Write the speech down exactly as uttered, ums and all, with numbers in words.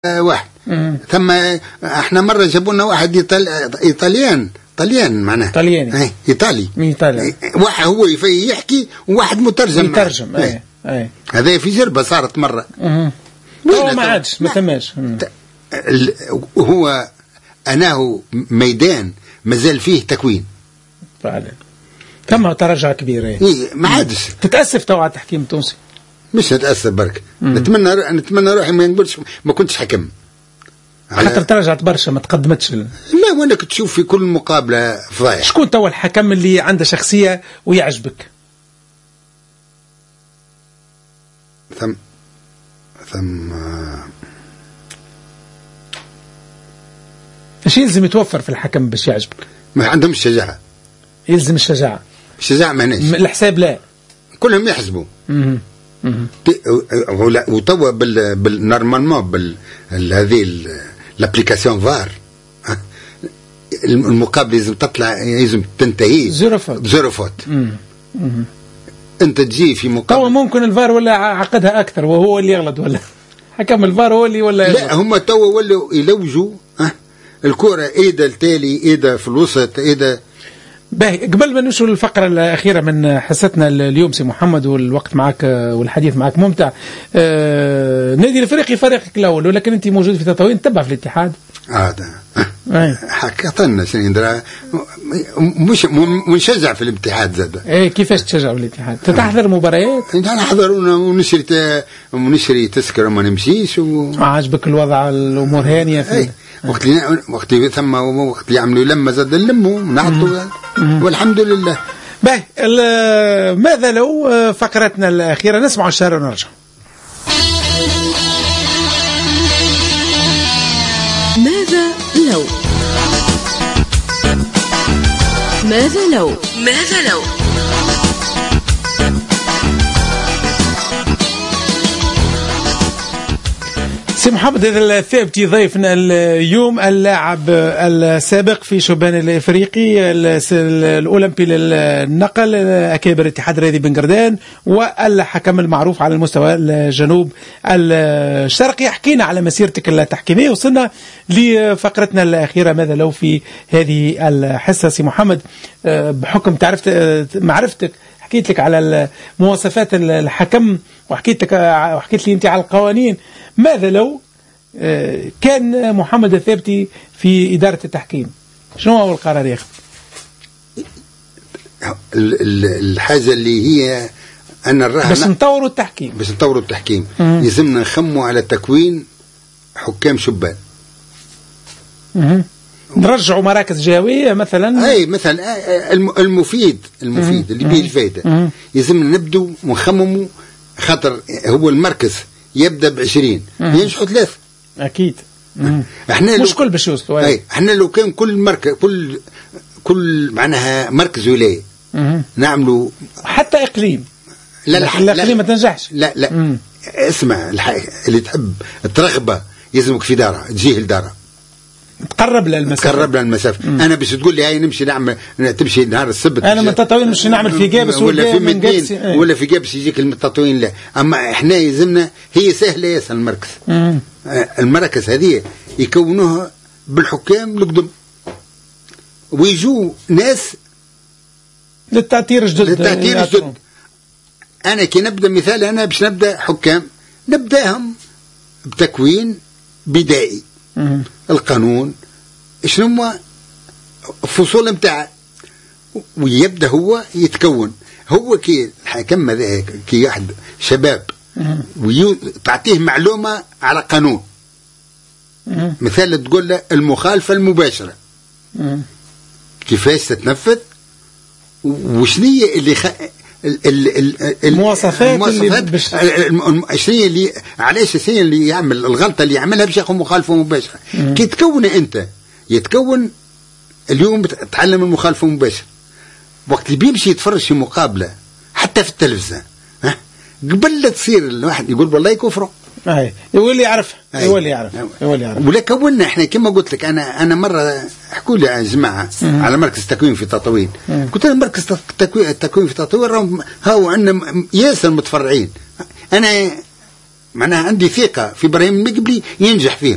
واحد. مم. ثم احنا مره جابوا لنا واحد إيطال... ايطاليان طليان معناه طلياني اي ايطالي ايطالي واحد هو يحكي وواحد مترجم يترجم اي اي هذا في جربه صارت مره. هو ما عادش ما تماش. هو اناه ميدان مازال فيه تكوين فعلا ثم تراجع كبير. اي ما عادش تتاسف تو على التحكيم التونسي؟ مش نتاسف برك. نتمنى نتمنى روحي ما نقولش ما كنتش حكم خاطر تراجعت برشا ما تقدمتش. لا وانك تشوف في كل مقابله فضايح. شكون تو الحكم اللي عنده شخصيه ويعجبك؟ ثم ثم ايش يلزم يتوفر في الحكم باش يعجبك؟ ما عندهم الشجاعه. يلزم الشجاعه. الشجاعه ما ناش الحساب لا كلهم يحسبوا. وتوا بال بالنورمالمون بال هذه الابليكاسيون فار المقابله لازم تطلع لازم تنتهي زيرو فوت زيرو فوت. انت تجي في مقابله تو ممكن الفار ولا عقدها اكثر وهو اللي يغلط ولا حكم الفار هو اللي ولا لا هم تو ولوا يلوجوا الكره ايده التالي ايده في الوسط ايده. باهي قبل ما نوصل للفقرة الأخيرة من حصتنا اليوم سي محمد والوقت معك والحديث معك ممتع. آه نادي الافريقي فريقك الأول ولكن أنت موجود في تطاوين تبع في الاتحاد. اه ده حكيتنا سندرا مش منشجع في الاتحاد زاد. ايه كيفاش تشجع في الاتحاد؟ تتحضر مباريات؟ انا نحضرونا ونشري ونشري تذكرة ما نمشيش و... عاجبك الوضع الأمور هانية في ايه. وقت اللي وقت ثم وقت اللي يعملوا لما زاد نلموا نعطوا والحمد لله. باهي ماذا لو فقرتنا الأخيرة نسمع الشعر ونرجع. ماذا لو ماذا لو ماذا لو سي محمد هذا الثابتي ضيفنا اليوم اللاعب السابق في شبان الافريقي الاولمبي للنقل اكابر الاتحاد الرياضي بن قردان والحكم المعروف على المستوى الجنوب الشرقي. حكينا على مسيرتك التحكيميه وصلنا لفقرتنا الاخيره ماذا لو في هذه الحصه. سي محمد بحكم تعرفت معرفتك حكيت لك على مواصفات الحكم وحكيت لك وحكيت لي انت على القوانين. ماذا لو كان محمد الثابتي في إدارة التحكيم شنو هو القرار ياخذ؟ الحاجة اللي هي أنا الراحة بس نطوروا التحكيم بس نطوروا التحكيم يلزمنا نخموا على تكوين حكام شبان. نرجعوا مراكز جهوية مثلا. أي مثلا المفيد المفيد اللي بيه الفايدة يلزمنا نبدو ونخمموا خاطر هو المركز يبدأ بعشرين ينجحوا ثلاثة أكيد. احنا مش كل باش يوصلوا. اي احنا لو كان كل مركز كل كل معناها مركز ولاية نعملوا حتى إقليم. لا لا الإقليم ما تنجحش. لا لا مم. اسمع اللي تحب الترغبة يلزمك في دارة تجيه لدارة تقرب للمسافة تقرب للمسافة. أنا بس تقول لي هاي نمشي نعمل تمشي نهار السبت أنا من تطوين مش نعمل في جابس ولا في مدين ايه. ولا في جابس يجيك التطوين لا. أما إحنا يلزمنا هي سهلة ياسر المركز. مم. المراكز هذه يكونوها بالحكام القدم ويجوا ناس للتأثير جدد. للتأثير جدد. أنا كي نبدأ مثال أنا باش نبدأ حكام نبدأهم بتكوين بدائي. مم. القانون شنو هو الفصول نتاعه ويبدا هو يتكون هو كي الحكم هذا كي واحد شباب وتعطيه معلومه على قانون مثال تقول له المخالفه المباشره كيفاش تتنفذ وشنية اللي خ... المواصفات المواصفات الشيء اللي علاش الشيء اللي يعمل الغلطه اللي يعملها باش ياخذ مخالفه مباشره. كي تكون انت يتكون اليوم تتعلم المخالفه المباشره وقت اللي بيمشي يتفرج في مقابله حتى في التلفزيون ها قبل لا تصير الواحد يقول والله كفره اي يولي يعرف يولي يعرف يولي يعرف. ولا كونا احنا كما قلت لك انا انا مره حكوا لي يا جماعه على مركز تكوين في تطوين قلت لهم مركز تكوين التكوين في تطوين هاو عندنا ياسر متفرعين. انا معناها عندي ثقه في ابراهيم المقبلي ينجح فيهم